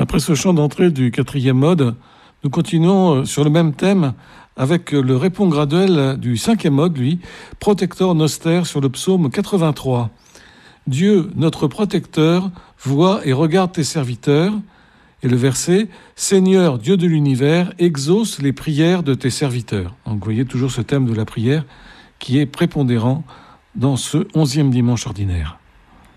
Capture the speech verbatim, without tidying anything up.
Après ce chant d'entrée du quatrième mode, nous continuons sur le même thème avec le répond graduel du cinquième mode, lui, Protector Noster sur le psaume quatre-vingt-trois. Dieu, notre protecteur, voit et regarde tes serviteurs. Et le verset, Seigneur, Dieu de l'univers, exauce les prières de tes serviteurs. Donc vous voyez toujours ce thème de la prière qui est prépondérant dans ce onzième dimanche ordinaire.